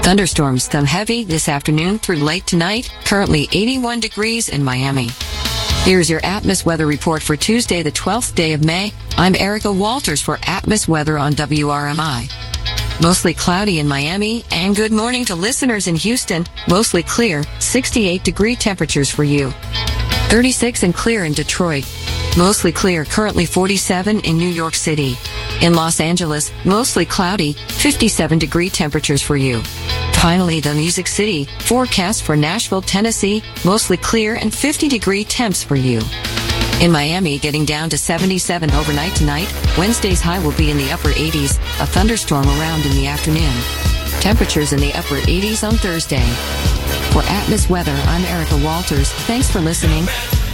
Thunderstorms come heavy this afternoon through late tonight, currently 81 degrees in Miami. Here's your Atmos weather report for Tuesday, the 12th day of May. I'm Erica Walters for Atmos weather on WRMI. Mostly cloudy in Miami, and good morning to listeners in Houston. Mostly clear, 68-degree temperatures for you. 36 and clear in Detroit. Mostly clear, currently 47 in New York City. In Los Angeles, mostly cloudy, 57-degree temperatures for you. Finally, the Music City, forecast for Nashville, Tennessee, mostly clear and 50-degree temps for you. In Miami, getting down to 77 overnight tonight. Wednesday's high will be in the upper 80s, a thunderstorm around in the afternoon. Temperatures in the upper 80s on Thursday. For Atmos Weather, I'm Erica Walters. Thanks for listening.